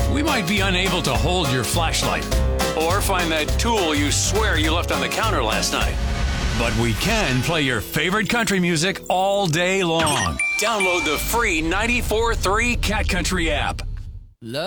We might be unable to hold your flashlight or find that tool you swear you left on the counter last night. But we can play your favorite country music all day long. Download the free 94.3 Cat Country app. Love